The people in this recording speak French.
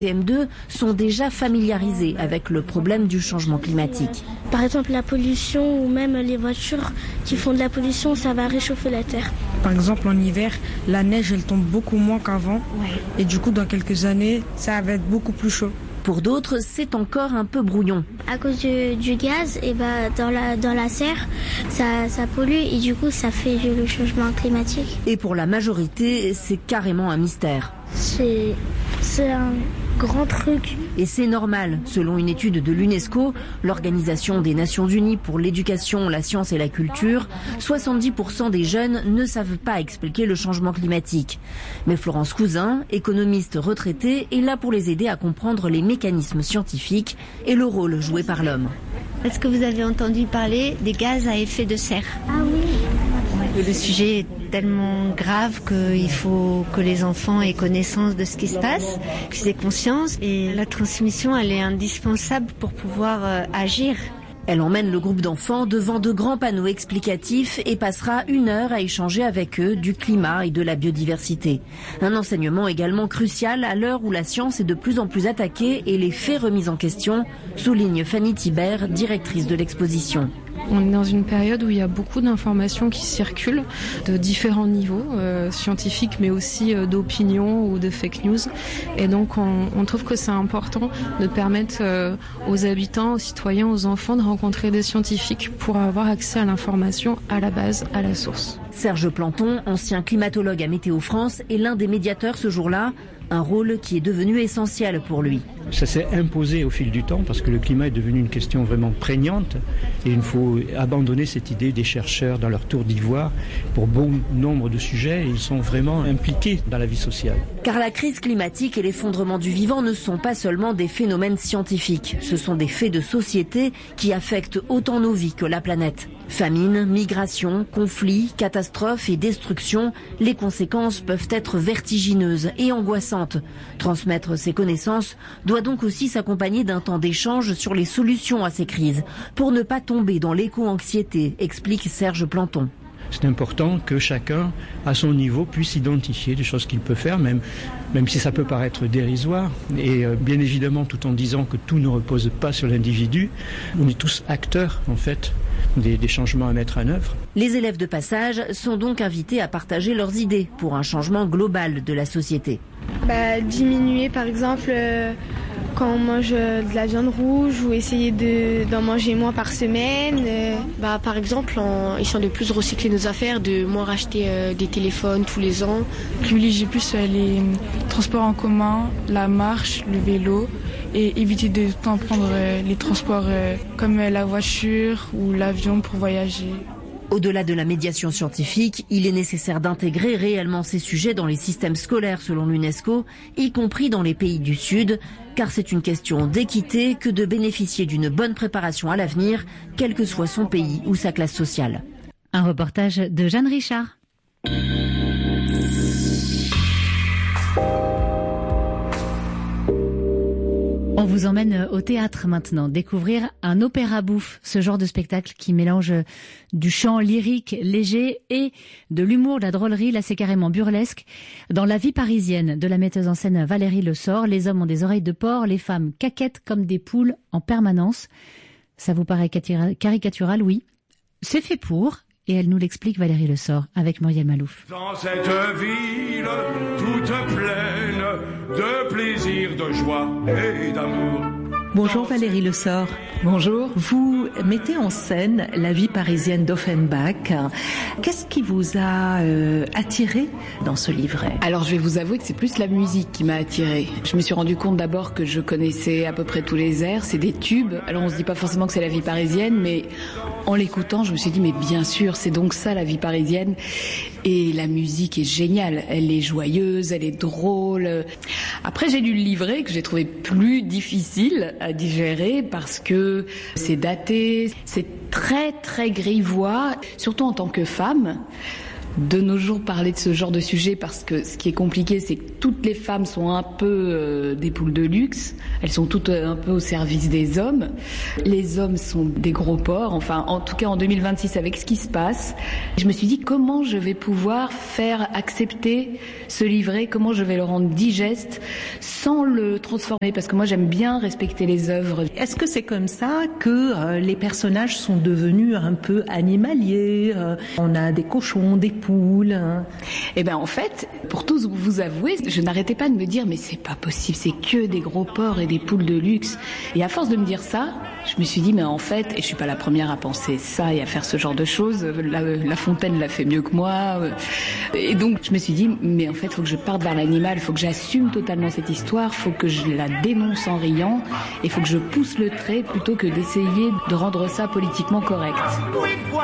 CM2 sont déjà familiarisés avec le problème du changement climatique. Par exemple, la pollution ou même les voitures qui font de la pollution, ça va réchauffer la terre. Par exemple, en hiver, la neige, elle tombe beaucoup moins qu'avant. Et du coup, dans quelques années, ça va être beaucoup plus chaud. Pour d'autres, c'est encore un peu brouillon. À cause du gaz, et dans la serre, ça pollue et du coup, ça fait le changement climatique. Et pour la majorité, c'est carrément un mystère. C'est un grand truc. Et c'est normal. Selon une étude de l'UNESCO, l'Organisation des Nations Unies pour l'éducation, la science et la culture, 70% des jeunes ne savent pas expliquer le changement climatique. Mais Florence Cousin, économiste retraitée, est là pour les aider à comprendre les mécanismes scientifiques et le rôle joué par l'homme. Est-ce que vous avez entendu parler des gaz à effet de serre ? Ah oui. Le sujet est tellement grave qu'il faut que les enfants aient connaissance de ce qui se passe, qu'ils aient conscience. Et la transmission, elle est indispensable pour pouvoir agir. Elle emmène le groupe d'enfants devant de grands panneaux explicatifs et passera 1 heure à échanger avec eux du climat et de la biodiversité. Un enseignement également crucial à l'heure où la science est de plus en plus attaquée et les faits remis en question, souligne Fanny Thibert, directrice de l'exposition. On est dans une période où il y a beaucoup d'informations qui circulent de différents niveaux, scientifiques mais aussi d'opinion ou de fake news. Et donc on trouve que c'est important de permettre aux habitants, aux citoyens, aux enfants de rencontrer des scientifiques pour avoir accès à l'information à la base, à la source. Serge Planton, ancien climatologue à Météo France, est l'un des médiateurs ce jour-là. Un rôle qui est devenu essentiel pour lui. Ça s'est imposé au fil du temps parce que le climat est devenu une question vraiment prégnante et il faut abandonner cette idée des chercheurs dans leur tour d'ivoire. Pour bon nombre de sujets, ils sont vraiment impliqués dans la vie sociale. Car la crise climatique et l'effondrement du vivant ne sont pas seulement des phénomènes scientifiques, ce sont des faits de société qui affectent autant nos vies que la planète. Famine, migration, conflits, catastrophes et destruction, les conséquences peuvent être vertigineuses et angoissantes. Transmettre ces connaissances doit donc aussi s'accompagner d'un temps d'échange sur les solutions à ces crises, pour ne pas tomber dans l'éco-anxiété, explique Serge Planton. C'est important que chacun, à son niveau, puisse identifier des choses qu'il peut faire, même si ça peut paraître dérisoire. Et bien évidemment, tout en disant que tout ne repose pas sur l'individu, on est tous acteurs, en fait, des changements à mettre en œuvre. Les élèves de passage sont donc invités à partager leurs idées pour un changement global de la société. Diminuer, par exemple, quand on mange de la viande rouge ou essayer d'en manger moins par semaine. Par exemple, en essayant de plus recycler nos affaires, de moins racheter des téléphones tous les ans. Privilégier plus les transports en commun, la marche, le vélo et éviter de tout le temps prendre les transports comme la voiture ou l'avion pour voyager. Au-delà de la médiation scientifique, il est nécessaire d'intégrer réellement ces sujets dans les systèmes scolaires selon l'UNESCO, y compris dans les pays du Sud, car c'est une question d'équité que de bénéficier d'une bonne préparation à l'avenir, quel que soit son pays ou sa classe sociale. Un reportage de Jeanne Richard. On vous emmène au théâtre maintenant, découvrir un opéra bouffe, ce genre de spectacle qui mélange du chant lyrique léger et de l'humour, de la drôlerie, là c'est carrément burlesque. Dans La vie parisienne de la metteuse en scène Valérie Le Sort, les hommes ont des oreilles de porc, les femmes caquettent comme des poules en permanence. Ça vous paraît caricatural, oui. C'est fait pour, et elle nous l'explique Valérie Le Sort avec Muriel Malouf. Dans cette ville toute pleine de plaisir, de joie et d'amour. Bonjour Valérie Le Sort. Bonjour. Vous mettez en scène La vie parisienne d'Offenbach. Qu'est-ce qui vous a attiré dans ce livret ? Alors je vais vous avouer que c'est plus la musique qui m'a attirée. Je me suis rendu compte d'abord que je connaissais à peu près tous les airs, c'est des tubes. Alors on se dit pas forcément que c'est la vie parisienne, mais en l'écoutant, je me suis dit mais bien sûr, c'est donc ça la vie parisienne. Et la musique est géniale, elle est joyeuse, elle est drôle. Après j'ai lu le livret que j'ai trouvé plus difficile à digérer parce que c'est daté, c'est très très grivois, surtout en tant que femme. de nos jours parler de ce genre de sujet parce que ce qui est compliqué, c'est que toutes les femmes sont un peu des poules de luxe. Elles sont toutes un peu au service des hommes. Les hommes sont des gros porcs. Enfin, en tout cas, en 2026, avec ce qui se passe, je me suis dit comment je vais pouvoir faire accepter ce livret, comment je vais le rendre digeste sans le transformer, parce que moi, j'aime bien respecter les œuvres. Est-ce que c'est comme ça que les personnages sont devenus un peu animaliers? On a des cochons, des poules. Eh ben en fait, pour tous vous avouer, je n'arrêtais pas de me dire mais c'est pas possible, c'est que des gros porcs et des poules de luxe. Et à force de me dire ça, je me suis dit mais en fait, et je suis pas la première à penser ça et à faire ce genre de choses, La Fontaine l'a fait mieux que moi. Et donc je me suis dit mais en fait, il faut que je parte vers l'animal, il faut que j'assume totalement cette histoire, il faut que je la dénonce en riant, et il faut que je pousse le trait plutôt que d'essayer de rendre ça politiquement correct.